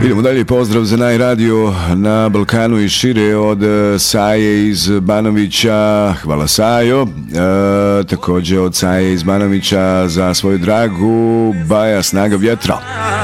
Idemo dalje, pozdrav za najradio na Balkanu i šire od Saje iz Banovića. Hvala Sajo. Također od Saje iz Banovića za svoju dragu Baja Snaga vjetra.